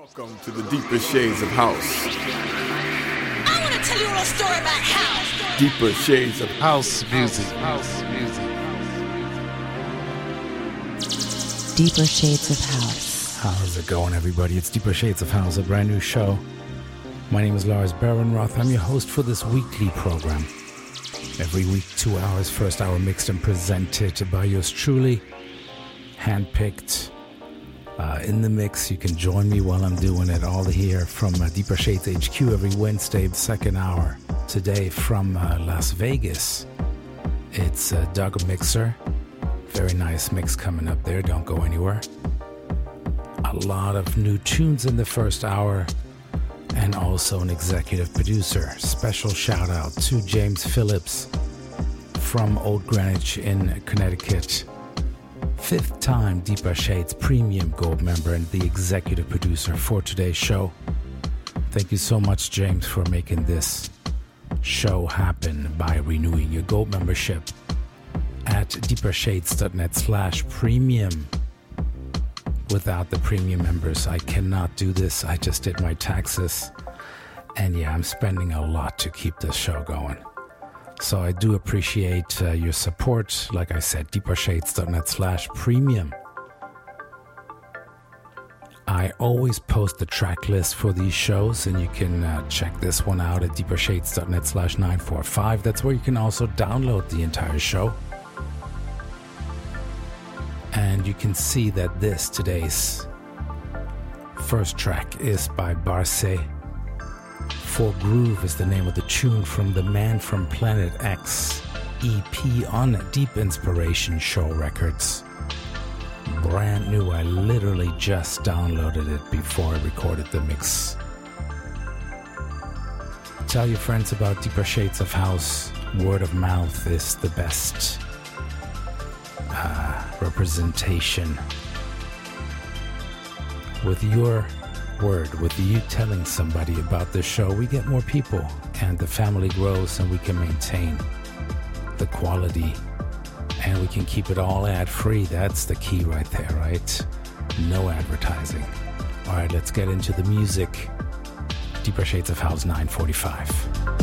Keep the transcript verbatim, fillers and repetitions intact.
Welcome to the Deeper Shades of House. I want to tell you a little story about house. Deeper Shades of House music. House music. Deeper Shades of House. How's it going, everybody? It's Deeper Shades of House, a brand new show. My name is Lars Behrenroth. I'm your host for this weekly program. Every week, two hours, first hour mixed and presented by yours truly, handpicked. Uh, in the mix, you can join me while I'm doing it all here from uh, Deeper Shades H Q every Wednesday, second hour. Today from uh, Las Vegas, it's uh, Doug Mixer. Very nice mix coming up there, don't go anywhere. A lot of new tunes in the first hour, and also an executive producer. Special shout out to James Phillips from Old Greenwich in Connecticut. Fifth time Deeper Shades Premium Gold member and the executive producer for today's show. Thank you so much, James, for making this show happen by renewing your gold membership at deepershades.net slash premium. Without the premium members, I cannot do this. I just did my taxes. And yeah, I'm spending a lot to keep this show going. So I do appreciate uh, your support. Like I said, deepershades.net slash premium. I always post the track list for these shows, and you can uh, check this one out at deepershades.net slash 945. That's where you can also download the entire show. And you can see that this, today's first track, is by Barce. For Groove is the name of the tune from the Man from Planet X E P on Deep Inspiration Show Records. Brand new. I literally just downloaded it before I recorded the mix. Tell your friends about Deeper Shades of House. Word of mouth is the best uh, representation. With your word, with you telling somebody about the show, we get more people and the family grows, and we can maintain the quality and we can keep it all ad free. That's the key right there, right? No advertising. All right, let's get into the music. Deeper Shades of House nine forty-five.